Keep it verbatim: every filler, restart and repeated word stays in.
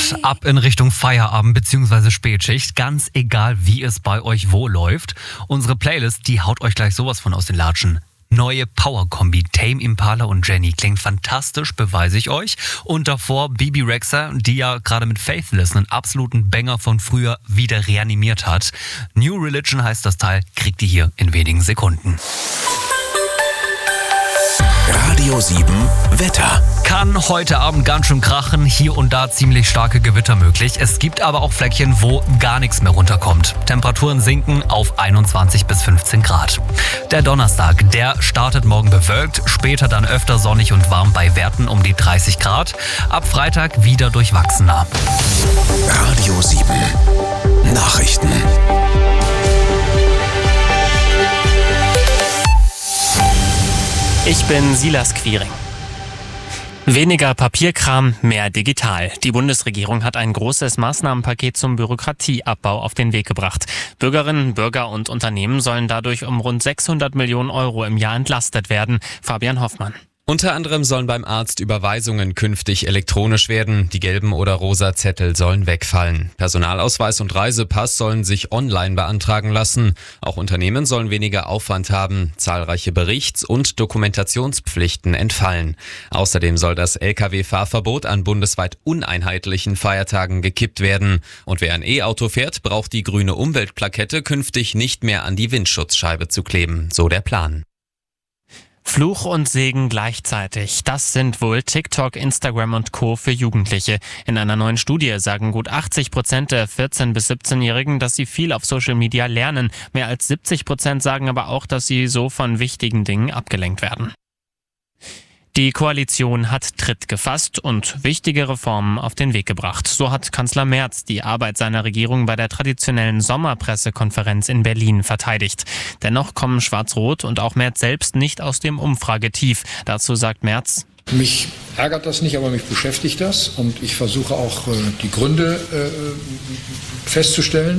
Abend, ab in Richtung Feierabend bzw. Spätschicht. Ganz egal, wie es bei euch wo läuft. Unsere Playlist, die haut euch gleich sowas von aus den Latschen. Neue Power-Kombi Tame Impala und Jenny klingt fantastisch, beweise ich euch. Und davor Bebe Rexha, die ja gerade mit Faithless einen absoluten Banger von früher wieder reanimiert hat. New Religion heißt das Teil, kriegt ihr hier in wenigen Sekunden. Radio sieben Wetter. Kann heute Abend ganz schön krachen, hier und da ziemlich starke Gewitter möglich. Es gibt aber auch Fleckchen, wo gar nichts mehr runterkommt. Temperaturen sinken auf einundzwanzig bis fünfzehn Grad. Der Donnerstag, der startet morgen bewölkt, später dann öfter sonnig und warm bei Werten um die dreißig Grad. Ab Freitag wieder durchwachsener. Radio sieben Nachrichten. Ich bin Silas Quiring. Weniger Papierkram, mehr digital. Die Bundesregierung hat ein großes Maßnahmenpaket zum Bürokratieabbau auf den Weg gebracht. Bürgerinnen, Bürger und Unternehmen sollen dadurch um rund sechshundert Millionen Euro im Jahr entlastet werden. Fabian Hoffmann. Unter anderem sollen beim Arzt Überweisungen künftig elektronisch werden. Die gelben oder rosa Zettel sollen wegfallen. Personalausweis und Reisepass sollen sich online beantragen lassen. Auch Unternehmen sollen weniger Aufwand haben. Zahlreiche Berichts- und Dokumentationspflichten entfallen. Außerdem soll das L K W-Fahrverbot an bundesweit uneinheitlichen Feiertagen gekippt werden. Und wer ein E-Auto fährt, braucht die grüne Umweltplakette künftig nicht mehr an die Windschutzscheibe zu kleben. So der Plan. Fluch und Segen gleichzeitig. Das sind wohl TikTok, Instagram und Co. für Jugendliche. In einer neuen Studie sagen gut achtzig Prozent der vierzehn- bis siebzehnjährigen, dass sie viel auf Social Media lernen. Mehr als siebzig Prozent sagen aber auch, dass sie so von wichtigen Dingen abgelenkt werden. Die Koalition hat Tritt gefasst und wichtige Reformen auf den Weg gebracht. So hat Kanzler Merz die Arbeit seiner Regierung bei der traditionellen Sommerpressekonferenz in Berlin verteidigt. Dennoch kommen Schwarz-Rot und auch Merz selbst nicht aus dem Umfragetief. Dazu sagt Merz: Mich ärgert das nicht, aber mich beschäftigt das. Und ich versuche auch, die Gründe festzustellen.